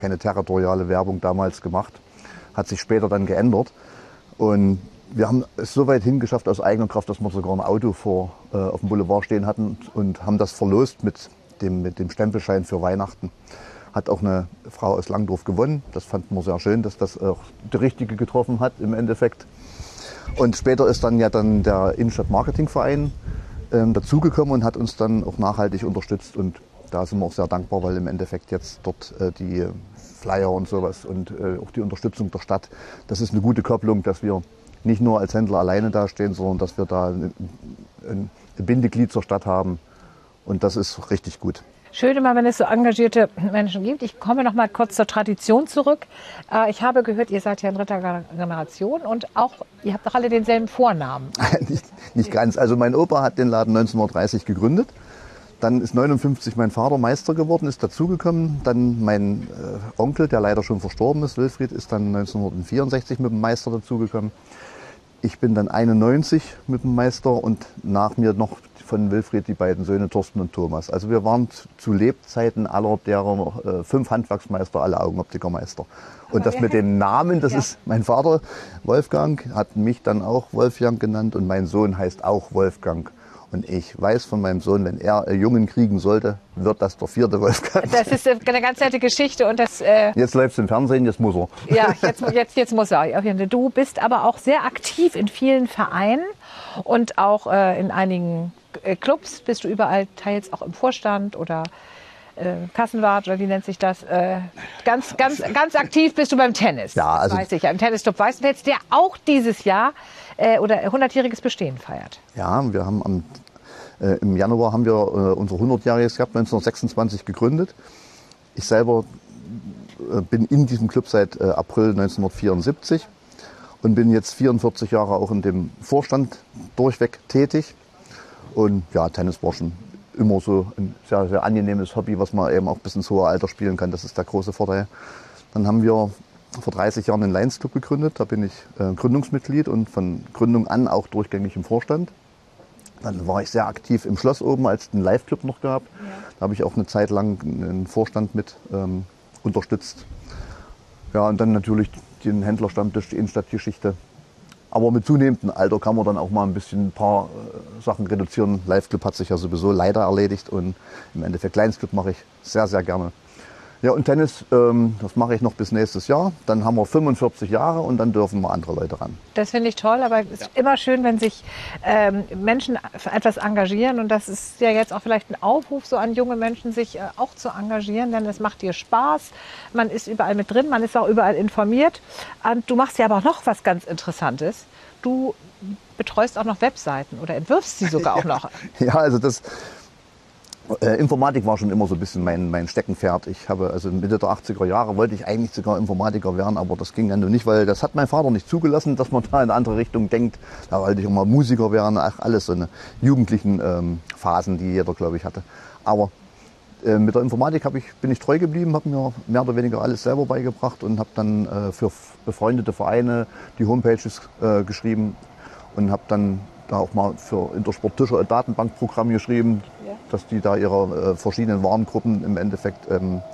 keine territoriale Werbung damals gemacht. Hat sich später dann geändert. Und wir haben es so weit hingeschafft aus eigener Kraft, dass wir sogar ein Auto auf dem Boulevard stehen hatten und haben das verlost mit dem Stempelschein für Weihnachten. Hat auch eine Frau aus Langdorf gewonnen. Das fanden wir sehr schön, dass das auch die Richtige getroffen hat im Endeffekt. Und später ist dann der Innenstadt Marketingverein dazugekommen und hat uns dann auch nachhaltig unterstützt. Und da sind wir auch sehr dankbar, weil im Endeffekt jetzt dort die Flyer und sowas und auch die Unterstützung der Stadt, das ist eine gute Kopplung, dass wir nicht nur als Händler alleine dastehen, sondern dass wir da ein Bindeglied zur Stadt haben. Und das ist richtig gut. Schön immer, wenn es so engagierte Menschen gibt. Ich komme noch mal kurz zur Tradition zurück. Ich habe gehört, ihr seid ja in dritter Generation und auch, ihr habt doch alle denselben Vornamen. nicht ganz. Also mein Opa hat den Laden 1930 gegründet. Dann ist 1959 mein Vater Meister geworden, ist dazugekommen. Dann mein Onkel, der leider schon verstorben ist, Wilfried, ist dann 1964 mit dem Meister dazugekommen. Ich bin dann 91 mit dem Meister und nach mir noch von Wilfried die beiden Söhne Thorsten und Thomas. Also wir waren zu Lebzeiten aller derer 5 Handwerksmeister, alle Augenoptikermeister. Und das mit den Namen, das ist mein Vater Wolfgang, hat mich dann auch Wolfgang genannt und mein Sohn heißt auch Wolfgang. Und ich weiß von meinem Sohn, wenn er einen Jungen kriegen sollte, wird das der 4. Wolfgang. Das ist eine ganz nette Geschichte. Und das, jetzt läuft es im Fernsehen, jetzt muss er. Ja, jetzt muss er. Du bist aber auch sehr aktiv in vielen Vereinen und auch in einigen Clubs. Bist du überall, teils auch im Vorstand oder Kassenwart oder wie nennt sich das? Ganz aktiv bist du beim Tennis. Ja, also das weiß ich. Im Tennisclub Weißenfels, der auch dieses Jahr oder 100-jähriges Bestehen feiert. Ja, wir haben im Januar haben wir unser 100-jähriges gehabt, 1926 gegründet. Ich selber bin in diesem Club seit April 1974 und bin jetzt 44 Jahre auch in dem Vorstand durchweg tätig. Und ja, Tennis war schon immer so ein sehr, sehr angenehmes Hobby, was man eben auch bis ins hohe Alter spielen kann. Das ist der große Vorteil. Dann haben wir vor 30 Jahren den Lions Club gegründet. Da bin ich Gründungsmitglied und von Gründung an auch durchgängig im Vorstand. Dann war ich sehr aktiv im Schloss oben, als es den Live-Club noch gab. Ja. Da habe ich auch eine Zeit lang einen Vorstand mit unterstützt. Ja, und dann natürlich den Händlerstammtisch, die Innenstadtgeschichte. Aber mit zunehmendem Alter kann man dann auch mal ein paar Sachen reduzieren. Live-Club hat sich ja sowieso leider erledigt und im Endeffekt Lions Club mache ich sehr, sehr gerne. Ja, und Tennis, das mache ich noch bis nächstes Jahr. Dann haben wir 45 Jahre und dann dürfen wir andere Leute ran. Das finde ich toll, aber es ist immer schön, wenn sich Menschen für etwas engagieren. Und das ist ja jetzt auch vielleicht ein Aufruf so an junge Menschen, sich auch zu engagieren, denn es macht dir Spaß. Man ist überall mit drin, man ist auch überall informiert. Und du machst ja aber auch noch was ganz Interessantes. Du betreust auch noch Webseiten oder entwirfst sie sogar auch noch. Ja, also das... Informatik war schon immer so ein bisschen mein Steckenpferd. Ich habe also Mitte der 80er Jahre wollte ich eigentlich sogar Informatiker werden, aber das ging dann nur nicht, weil das hat mein Vater nicht zugelassen, dass man da in eine andere Richtung denkt. Da wollte ich immer Musiker werden, alles so eine jugendlichen Phasen, die jeder, glaube ich, hatte. Aber mit der Informatik bin ich treu geblieben, habe mir mehr oder weniger alles selber beigebracht und habe dann für befreundete Vereine die Homepages geschrieben und habe dann da auch mal für Intersport Tischer ein Datenbankprogramm geschrieben, dass die da ihre verschiedenen Warengruppen im Endeffekt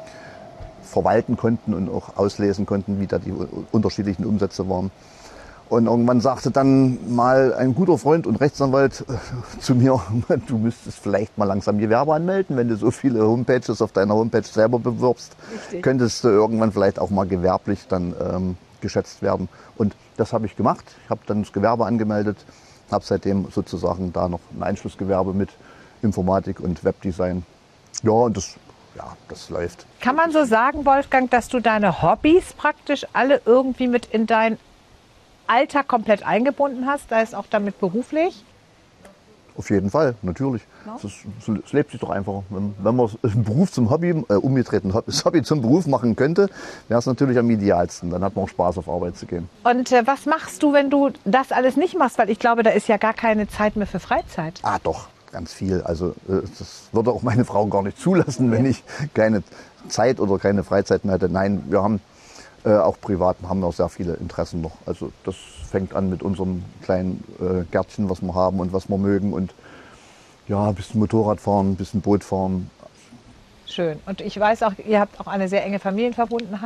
verwalten konnten und auch auslesen konnten, wie da die unterschiedlichen Umsätze waren. Und irgendwann sagte dann mal ein guter Freund und Rechtsanwalt zu mir, du müsstest vielleicht mal langsam Gewerbe anmelden, wenn du so viele Homepages auf deiner Homepage selber bewirbst, könntest du irgendwann vielleicht auch mal gewerblich dann geschätzt werden. Und das habe ich gemacht. Ich habe dann das Gewerbe angemeldet, habe seitdem sozusagen da noch ein Einschlussgewerbe mit Informatik und Webdesign. Ja, und das läuft. Kann man so sagen, Wolfgang, dass du deine Hobbys praktisch alle irgendwie mit in dein Alltag komplett eingebunden hast? Da ist auch damit beruflich? Auf jeden Fall, natürlich. No? Es lebt sich doch einfach. Wenn man einen Beruf zum Hobby, umgedrehten das Hobby zum Beruf machen könnte, wäre es natürlich am idealsten. Dann hat man auch Spaß, auf Arbeit zu gehen. Und was machst du, wenn du das alles nicht machst? Weil ich glaube, da ist ja gar keine Zeit mehr für Freizeit. Ah, doch, ganz viel. Also das würde auch meine Frau gar nicht zulassen, wenn ich keine Zeit oder keine Freizeit mehr hätte. Nein, wir haben auch privat haben wir auch sehr viele Interessen noch. Also das fängt an mit unserem kleinen Gärtchen, was wir haben und was wir mögen. Und ja, ein bisschen Motorrad fahren, ein bisschen Boot fahren. schön. Und ich weiß auch, ihr habt auch eine sehr enge Familienverbundenheit.